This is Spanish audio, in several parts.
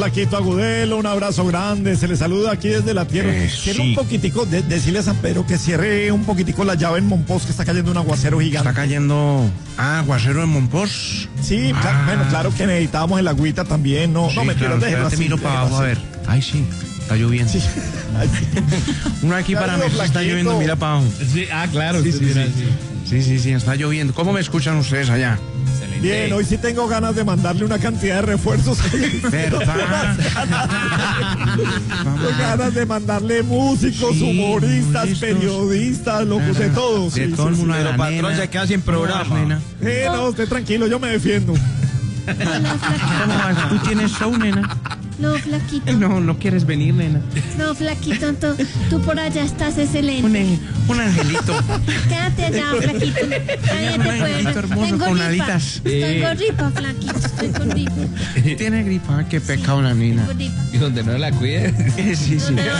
Flaquito Agudelo, un abrazo grande, se le saluda aquí desde la tierra. Cierre un poquitico, decirle a San Pedro que cierre un poquitico la llave en Monpós, que está cayendo un aguacero gigante. ¿Está cayendo aguacero en Monpós? Sí, bueno, claro que necesitábamos el agüita también, no, Sí, no me claro, quiero espérate, miro para abajo a ver. Ay, sí, está lloviendo. Sí. Ay, sí. Uno aquí para mí está lloviendo, mira para abajo. Sí, claro. Sí, está lloviendo. ¿Cómo me escuchan ustedes allá? Bien, hoy sí tengo ganas de mandarle una cantidad de refuerzos. ¿Verdad? Tengo ganas de mandarle músicos, Sí, humoristas, humoristas, periodistas, locos, de todos. De todo el mundo. Pero patrón se queda sin programa. Nena. No, usted tranquilo, yo me defiendo. Hola, flaquito. ¿Cómo vas? ¿Tú tienes show, nena? No, flaquito. No quieres venir, nena. No, flaquito, tú por allá estás excelente. Un angelito. Quédate allá, flaquito. Nadie te Un puede. angelito hermoso Tengo con gripa. alitas. Tengo gripa, flaquito. Estoy con gripa. Tiene gripa, qué pecado la nena. Tengo gripa. Y donde no la cuide. Sí. Pero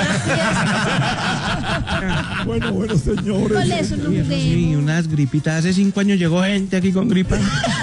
Bueno, señores. con eso no Sí, juguemos. unas gripitas. Hace 5 años llegó gente aquí con gripa.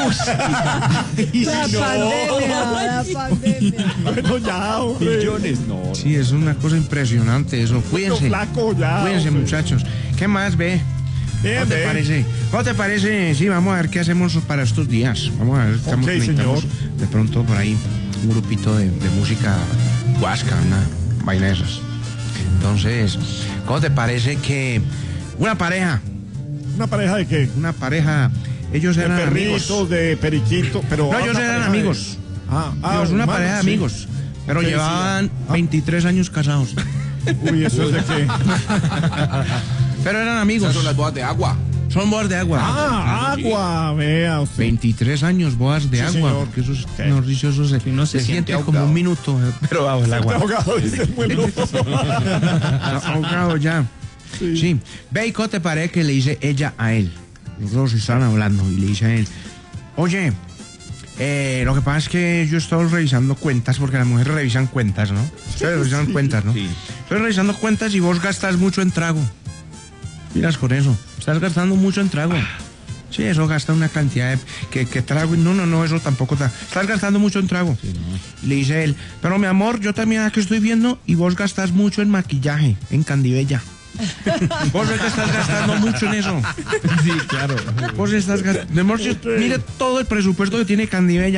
La pandemia. Bueno, ya, hombre. Millones, no. Sí, es una cosa impresionante eso. Cuídense. Flaco, ya. Cuídense, hombre. muchachos. ¿Qué más ve? Bien, ¿Cómo te bien. parece? ¿Cómo te parece? Sí, vamos a ver qué hacemos para estos días. Vamos a ver, necesitamos de pronto por ahí un grupito de música huasca, una vaina de esas. Entonces, ¿cómo te parece que una pareja, ¿Una pareja de qué? ellos De eran amigos? perritos, de periquitos, pero... No, ellos una eran pareja de- amigos. Dios, Una pareja de amigos. Pero Ok, sí. llevaban 23 años casados. Uy, eso es de qué. Pero eran amigos. Esas son las bodas de agua. Son bodas de agua. Agua, vea usted. 23 años bodas de Sí, agua. señor. Porque eso es, ¿Qué? mejor dicho, eso se, no se se siente siente como ahogado. un minuto. Pero bajo el agua. Ahogado, dice el muy loco. Ahogado ya. Sí. Ve y ¿cómo te parece que le dice ella a él? Los dos estaban hablando y le dice a él, oye, lo que pasa es que yo estoy revisando cuentas, porque las mujeres revisan cuentas, ¿no? Ustedes revisan cuentas, ¿no? Sí. Estoy revisando cuentas y vos gastas mucho en trago. Miras con eso. Estás gastando mucho en trago. Sí, eso gasta una cantidad de... Que trago... No, eso tampoco... Estás gastando mucho en trago. Y le dice él, pero mi amor, yo también aquí estoy viendo y vos gastas mucho en maquillaje, en Candibella. Vos ves que estás gastando mucho en eso. Sí, claro. Vos estás gastando... Mire todo el presupuesto que tiene Candibella.